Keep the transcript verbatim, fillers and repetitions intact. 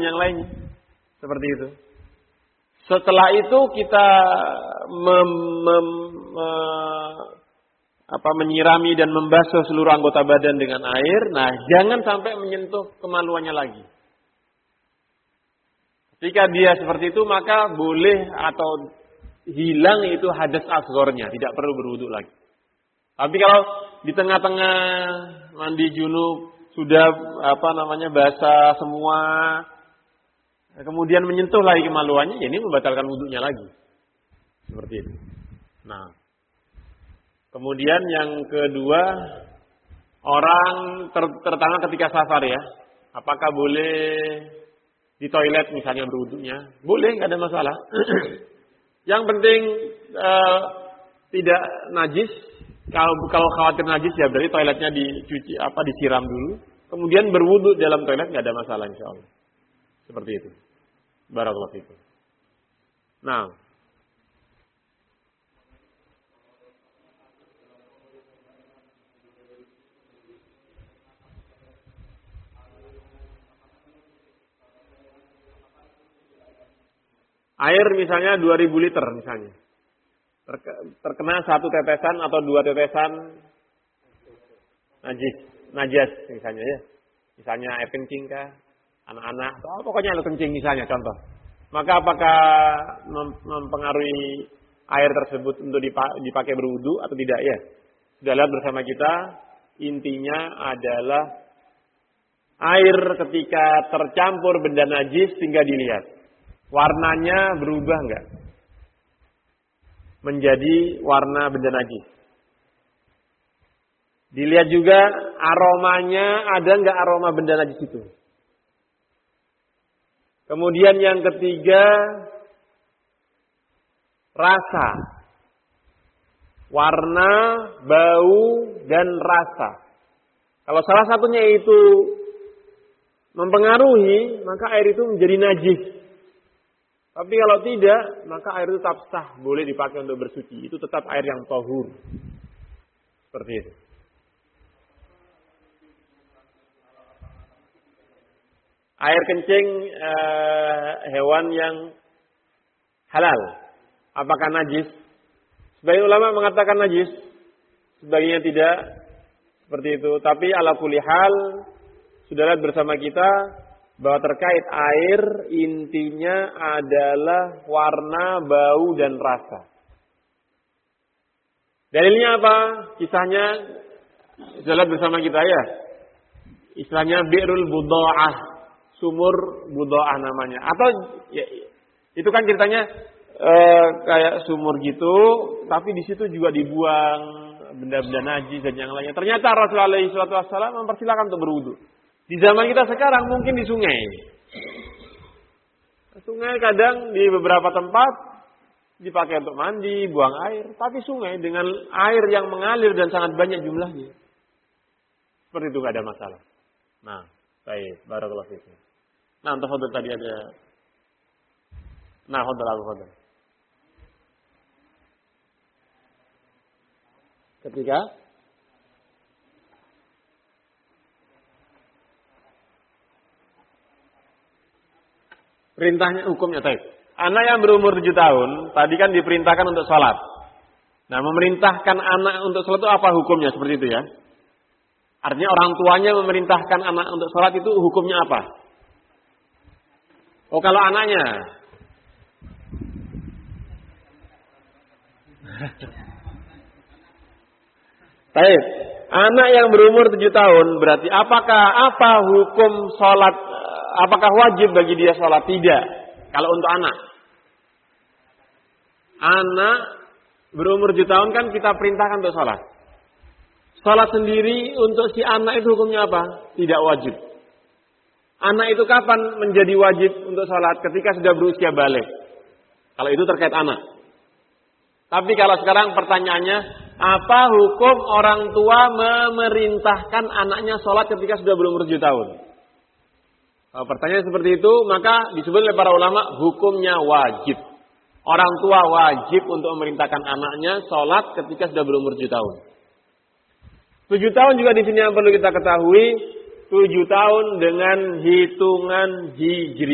yang lainnya. Seperti itu. Setelah itu kita mem, mem, me, apa, menyirami dan membasuh seluruh anggota badan dengan air. Nah, jangan sampai menyentuh kemaluannya lagi. Ketika dia seperti itu, maka boleh atau hilang itu hadas asgharnya, tidak perlu berwudu lagi. Tapi kalau di tengah-tengah mandi junub sudah apa namanya basah semua, kemudian menyentuh lagi kemaluannya, ya ini membatalkan wudunya lagi. Seperti itu. Nah, kemudian yang kedua, orang ter, terutama ketika safar ya, apakah boleh di toilet misalnya berwudunya? Boleh, nggak ada masalah. Yang penting uh, tidak najis. Kalau kalau khawatir najis ya berarti toiletnya dicuci apa disiram dulu, kemudian berwudu dalam toilet nggak ada masalah insyaallah. Seperti itu. Barakallahu fikum. Nah, air misalnya dua ribu liter misalnya. Terkena satu tetesan atau dua tetesan najis, najas misalnya ya. Misalnya air kencing kah, anak-anak, atau pokoknya air kencing misalnya contoh. Maka apakah mempengaruhi air tersebut untuk dipakai berwudu atau tidak ya? Sudah lihat bersama kita, intinya adalah air ketika tercampur benda najis tinggal dilihat. Warnanya berubah enggak? Menjadi warna benda najis. Dilihat juga aromanya, ada enggak aroma benda najis itu. Kemudian yang ketiga, rasa. Warna, bau, dan rasa. Kalau salah satunya itu mempengaruhi, maka air itu menjadi najis. Tapi kalau tidak, maka air itu tetap sah, boleh dipakai untuk bersuci. Itu tetap air yang tahur. Seperti itu. Air kencing eh, hewan yang halal. Apakah najis? Sebagian ulama mengatakan najis. Sebagiannya tidak. Seperti itu. Tapi ala kulli hal, sudah lihat bersama kita bahwa terkait air intinya adalah warna, bau, dan rasa. Dalilnya apa? Kisahnya jalan bersama kita ya. Istilahnya Bi'rul Budha'ah, sumur Budha'ah namanya. Atau ya, itu kan ceritanya e, kayak sumur gitu, tapi di situ juga dibuang benda-benda najis dan yang lainnya. Ternyata Rasulullah shallallahu alaihi wasallam mempersilakan untuk berwudu. Di zaman kita sekarang mungkin di sungai. Sungai kadang di beberapa tempat dipakai untuk mandi, buang air. Tapi sungai dengan air yang mengalir dan sangat banyak jumlahnya. Seperti itu nggak ada masalah. Nah, baik. Barakallahu fiikum. Nah, untuk khotbah tadi ada. Nah, khotbah Abu Khotbah. Ketika perintahnya hukumnya taib. Anak yang berumur tujuh tahun tadi kan diperintahkan untuk sholat. Nah, memerintahkan anak untuk sholat itu apa hukumnya? Seperti itu ya. Artinya orang tuanya memerintahkan anak untuk sholat itu hukumnya apa? Oh, kalau anaknya. Taib. Anak yang berumur tujuh tahun berarti apakah apa hukum sholat? Apakah wajib bagi dia sholat? Tidak. Kalau untuk anak. Anak berumur tujuh tahun kan kita perintahkan untuk sholat. Sholat sendiri untuk si anak itu hukumnya apa? Tidak wajib. Anak itu kapan menjadi wajib untuk sholat? Ketika sudah berusia balik. Kalau itu terkait anak. Tapi kalau sekarang pertanyaannya, apa hukum orang tua memerintahkan anaknya sholat ketika sudah berumur tujuh tahun? Kalau pertanyaan seperti itu, maka disebut oleh para ulama hukumnya wajib. Orang tua wajib untuk memerintahkan anaknya sholat ketika sudah berumur tujuh tahun. Tujuh tahun juga di sini yang perlu kita ketahui, tujuh tahun dengan hitungan hijri.